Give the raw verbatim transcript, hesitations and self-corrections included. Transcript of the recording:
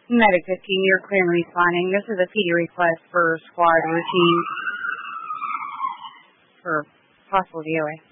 Medic fifteen, you're clear and responding. This is a P D request for squad routine for possible D O A.